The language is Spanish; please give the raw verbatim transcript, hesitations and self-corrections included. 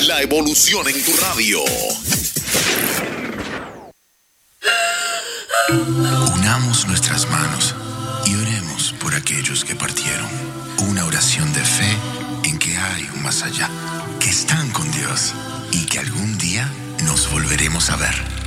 La evolución en tu radio. Unamos nuestras manos y oremos por aquellos que partieron. Una oración de fe en que hay un más allá, que están con Dios y que algún día nos volveremos a ver.